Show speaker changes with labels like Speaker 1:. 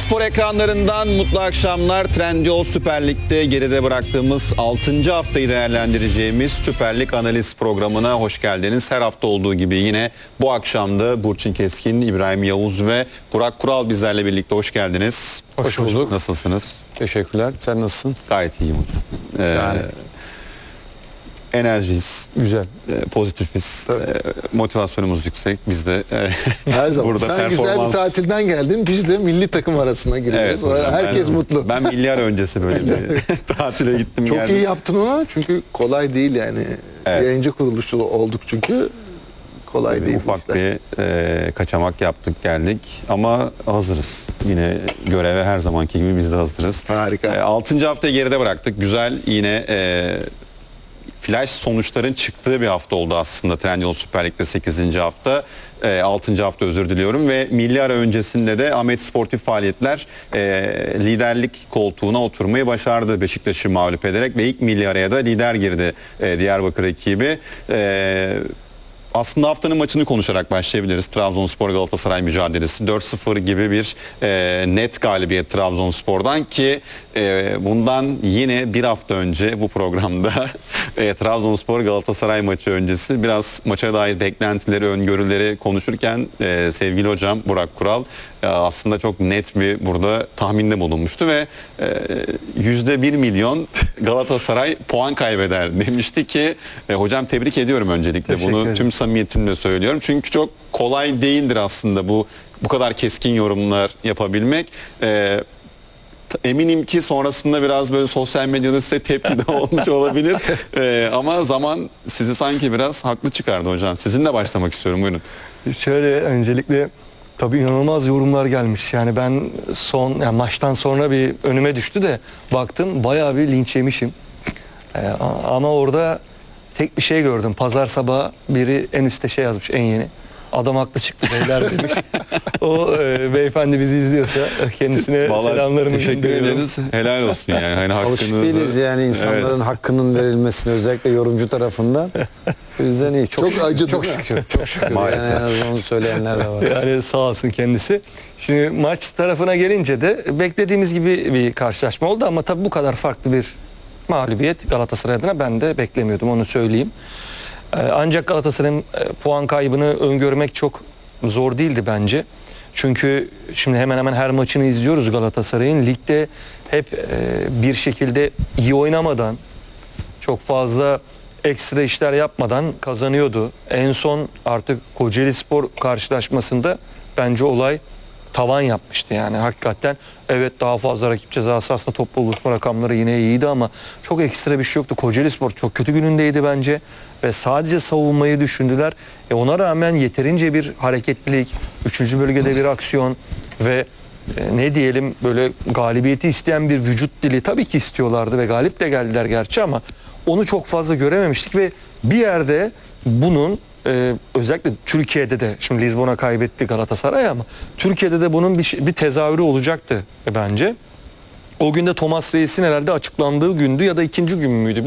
Speaker 1: Spor ekranlarından mutlu akşamlar. Trendyol Süper Lig'de geride bıraktığımız 6. haftayı değerlendireceğimiz Süper Lig analiz programına hoş geldiniz. Her hafta olduğu gibi yine bu akşam da Burçin Keskin, İbrahim Yavuz ve Burak Kural bizlerle birlikte hoş geldiniz.
Speaker 2: Hoş bulduk.
Speaker 1: Nasılsınız?
Speaker 2: Teşekkürler. Sen nasılsın?
Speaker 1: Gayet iyiyim hocam.
Speaker 2: Yani.
Speaker 1: Enerjiyiz.
Speaker 2: Güzel.
Speaker 1: Pozitifiz. Motivasyonumuz yüksek. Biz de
Speaker 3: her zaman.
Speaker 1: burada
Speaker 3: Sen güzel bir tatilden geldin. Biz de milli takım arasına giriyoruz.
Speaker 1: Evet, hocam,
Speaker 3: herkes mutlu.
Speaker 1: Ben milyar öncesi böyle bir tatile gittim.
Speaker 3: Çok
Speaker 1: geldim.
Speaker 3: iyi yaptın onu. Çünkü kolay değil yani.
Speaker 1: Evet.
Speaker 3: Yayıncı kuruluşu olduk çünkü. Kolay değil.
Speaker 1: Ufak
Speaker 3: işte.
Speaker 1: bir kaçamak yaptık geldik ama hazırız. Yine göreve her zamanki gibi biz de hazırız.
Speaker 3: Harika.
Speaker 1: 6. haftayı geride bıraktık. Güzel yine flash sonuçların çıktığı bir hafta oldu aslında. Trendyol Süper Lig'de 8. hafta. 6. hafta özür diliyorum ve milli ara öncesinde de Ahmet Sportif Faaliyetler liderlik koltuğuna oturmayı başardı. Beşiktaş'ı mağlup ederek ve ilk milli araya da lider girdi Diyarbakır ekibi. Aslında haftanın maçını konuşarak başlayabiliriz. Trabzonspor Galatasaray mücadelesi 4-0 gibi bir net galibiyet Trabzonspor'dan ki bundan yine bir hafta önce bu programda Trabzonspor Galatasaray maçı öncesi biraz maça dair beklentileri, öngörüleri konuşurken sevgili hocam Burak Kural aslında çok net bir burada tahminde bulunmuştu ve %1 milyon Galatasaray puan kaybeder demişti ki hocam tebrik ediyorum öncelikle bunu tüm samimiyetimle söylüyorum. Çünkü çok kolay değildir aslında bu kadar keskin yorumlar yapabilmek. Eminim ki sonrasında biraz böyle sosyal medyada size tepki de olmuş olabilir. Ama zaman sizi sanki biraz haklı çıkardı hocam. Sizinle başlamak istiyorum, buyurun.
Speaker 2: Şöyle öncelikle tabii inanılmaz yorumlar gelmiş. Yani ben maçtan sonra bir önüme düştü de baktım bayağı bir linç yemişim. Ama orada tek bir şey gördüm. Pazar sabahı biri en üstte şey yazmış, en yeni. Adam haklı çıktı beyler demiş. O beyefendi bizi izliyorsa kendisine
Speaker 1: Vallahi
Speaker 2: selamlarımı
Speaker 1: teşekkür
Speaker 2: gönderiyorum.
Speaker 1: ederiz. Helal olsun yani. Hani
Speaker 4: Alışık değiliz yani insanların
Speaker 1: Evet.
Speaker 4: hakkının verilmesine özellikle yorumcu tarafından. O yüzden iyi.
Speaker 3: Çok acı,
Speaker 4: çok
Speaker 3: değil mi?
Speaker 4: şükür. Çok şükür.
Speaker 1: Maalesef.
Speaker 4: Yani en azından onu söyleyenler de var.
Speaker 2: Yani sağ olsun kendisi. Şimdi maç tarafına gelince de beklediğimiz gibi bir karşılaşma oldu ama tabii bu kadar farklı bir mağlubiyet Galatasaray adına ben de beklemiyordum, onu söyleyeyim. Ancak Galatasaray'ın puan kaybını öngörmek çok zor değildi bence. Çünkü şimdi hemen hemen her maçını izliyoruz Galatasaray'ın. Ligde hep bir şekilde iyi oynamadan, çok fazla ekstra işler yapmadan kazanıyordu. En son artık Kocaelispor karşılaşmasında bence olay tavan yapmıştı yani hakikaten. Evet, daha fazla rakip ceza sahasında topla buluşma rakamları yine iyiydi ama çok ekstra bir şey yoktu. Kocaelispor çok kötü günündeydi bence ve sadece savunmayı düşündüler. Ona rağmen yeterince bir hareketlilik, 3. bölgede bir aksiyon ve ne diyelim böyle galibiyeti isteyen bir vücut dili tabii ki istiyorlardı ve galip de geldiler gerçi ama onu çok fazla görememiştik ve bir yerde bunun özellikle Türkiye'de de, şimdi Lizbon'a kaybetti Galatasaray ama Türkiye'de de bunun bir tezahürü olacaktı bence. O günde Thomas Reis'in herhalde açıklandığı gündü ya da ikinci gün müydü?